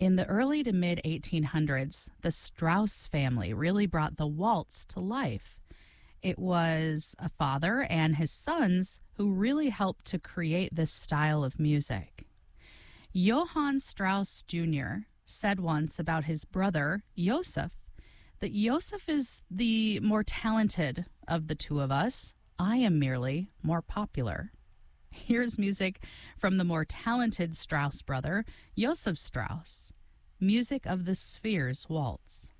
In the early to mid 1800s, the Strauss family really brought the waltz to life. It was a father and his sons who really helped to create this style of music. Johann Strauss Jr. said once about his brother, Joseph, that Joseph is the more talented of the two of us. I am merely more popular. Here's music from the more talented Strauss brother, Joseph Strauss, Music of the Spheres Waltz.